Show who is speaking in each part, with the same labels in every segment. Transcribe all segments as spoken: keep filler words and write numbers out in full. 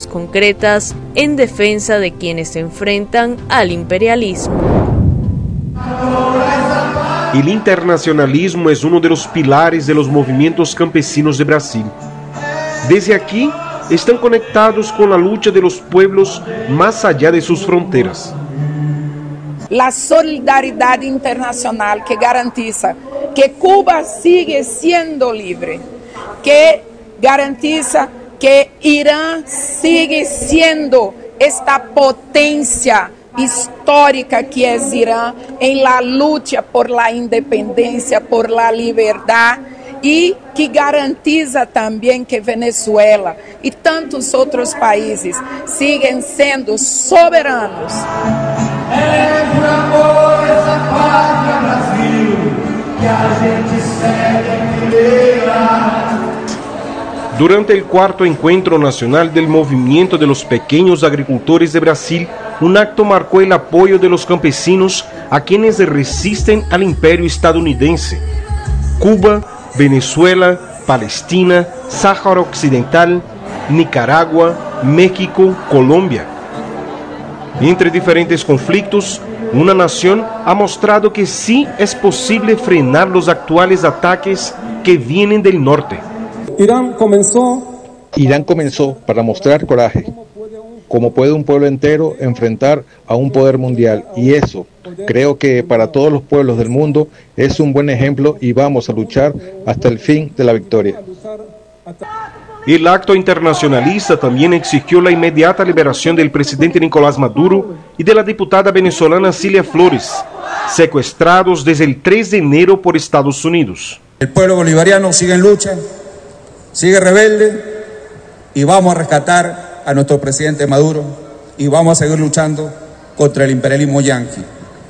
Speaker 1: concretas en defensa de quienes se enfrentan al imperialismo.
Speaker 2: El internacionalismo es uno de los pilares de los movimientos campesinos de Brasil. Desde aquí, están conectados con la lucha de los pueblos más allá de sus fronteras.
Speaker 3: La solidaridad internacional que garantiza que Cuba sigue siendo libre, que garantiza que Irán sigue siendo esta potencia histórica que es Irán en la lucha por la independencia, por la libertad, y que garantiza también que Venezuela y tantos otros países siguen siendo soberanos.
Speaker 2: Durante el cuarto encuentro nacional del Movimiento de los Pequeños Agricultores de Brasil, un acto marcó el apoyo de los campesinos a quienes resisten al imperio estadounidense. Cuba, Venezuela, Palestina, Sáhara Occidental, Nicaragua, México, Colombia. Entre diferentes conflictos, una nación ha mostrado que sí es posible frenar los actuales ataques que vienen del norte.
Speaker 4: Irán comenzó...
Speaker 5: Irán comenzó para mostrar coraje, cómo puede un pueblo entero enfrentar a un poder mundial, y eso, creo que para todos los pueblos del mundo, es un buen ejemplo y vamos a luchar hasta el fin de la victoria.
Speaker 2: El acto internacionalista también exigió la inmediata liberación del presidente Nicolás Maduro y de la diputada venezolana Cilia Flores, secuestrados desde el tres de enero por Estados Unidos.
Speaker 6: El pueblo bolivariano sigue en lucha, sigue rebelde, y vamos a rescatar a nuestro presidente Maduro y vamos a seguir luchando contra el imperialismo yanqui.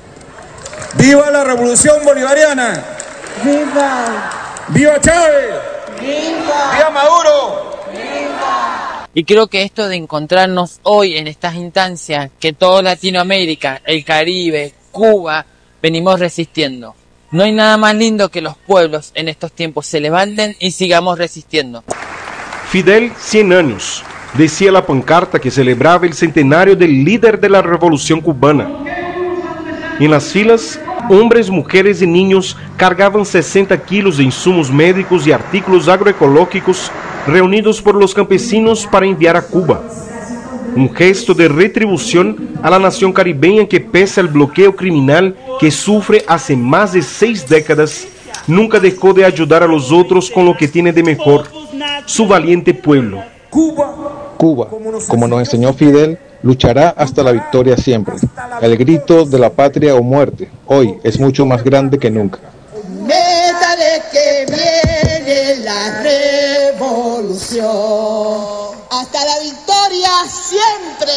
Speaker 6: ¡Viva la revolución bolivariana!
Speaker 3: ¡Viva!
Speaker 6: ¡Viva Chávez!
Speaker 3: ¡Viva!
Speaker 6: ¡Viva Maduro!
Speaker 3: ¡Viva!
Speaker 7: Y creo que esto de encontrarnos hoy en estas instancias, que toda Latinoamérica, el Caribe, Cuba, venimos resistiendo. No hay nada más lindo que los pueblos en estos tiempos se levanten y sigamos resistiendo.
Speaker 2: Fidel, cien años, decía la pancarta que celebraba el centenario del líder de la revolución cubana. En las filas, hombres, mujeres y niños cargaban sesenta kilos de insumos médicos y artículos agroecológicos reunidos por los campesinos para enviar a Cuba. Un gesto de retribución a la nación caribeña que, pese al bloqueo criminal que sufre hace más de seis décadas, nunca dejó de ayudar a los otros con lo que tiene de mejor, su valiente pueblo.
Speaker 5: Cuba, como nos enseñó Fidel, luchará hasta la victoria siempre. El grito de la patria o muerte, hoy es mucho más grande que nunca.
Speaker 8: Métale que viene la revolución, hasta la victoria siempre.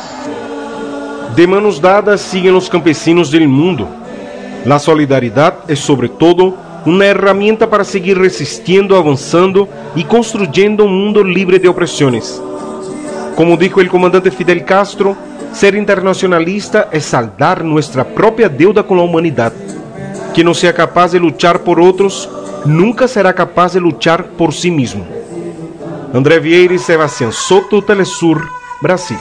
Speaker 2: De manos dadas siguen los campesinos del mundo. La solidaridad es sobre todo una herramienta para seguir resistiendo, avanzando y construyendo un mundo libre de opresiones. Como dijo el comandante Fidel Castro, ser internacionalista es saldar nuestra propia deuda con la humanidad. Quien no sea capaz de luchar por otros, nunca será capaz de luchar por sí mismo. André Vieira y Sebastián Soto, Telesur, Brasil.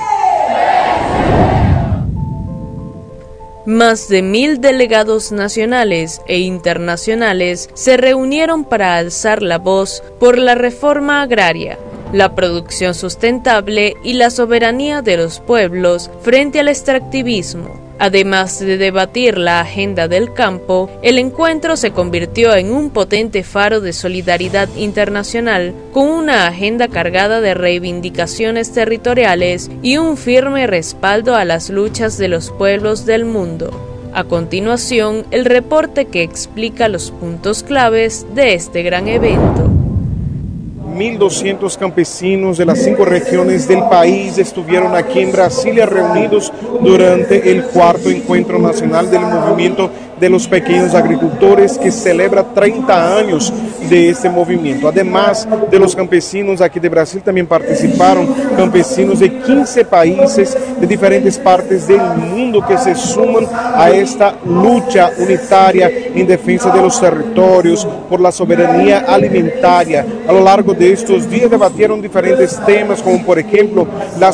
Speaker 1: Más de mil delegados nacionales e internacionales se reunieron para alzar la voz por la reforma agraria, la producción sustentable y la soberanía de los pueblos frente al extractivismo. Además de debatir la agenda del campo, el encuentro se convirtió en un potente faro de solidaridad internacional con una agenda cargada de reivindicaciones territoriales y un firme respaldo a las luchas de los pueblos del mundo. A continuación, el reporte que explica los puntos claves de este gran evento.
Speaker 2: mil doscientos campesinos de las cinco regiones del país estuvieron aquí en Brasilia reunidos durante el cuarto encuentro nacional del movimiento de los pequeños agricultores, que celebra treinta años de este movimiento. Además de los campesinos aquí de Brasil, también participaron campesinos de quince países de diferentes partes del mundo que se suman a esta lucha unitaria en defensa de los territorios, por la soberanía alimentaria. A lo largo de estos días debatieron diferentes temas, como por ejemplo la